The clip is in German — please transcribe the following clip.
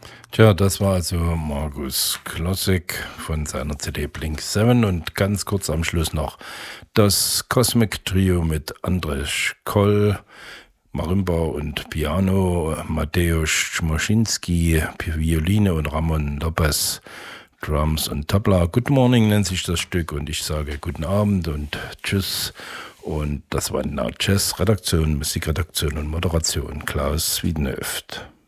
Tja, das war also Markus Klossek von seiner CD Blink 7 und ganz kurz am Schluss noch das Cosmic Trio mit Andrzej Koll, Marimba und Piano, Mateusz Moschinski, Violine und Ramon Lopez, Drums und Tabla. Good Morning nennt sich das Stück und ich sage guten Abend und Tschüss. Und das war eine Jazz-Redaktion, Musikredaktion und Moderation Klaus Wiedenhöft.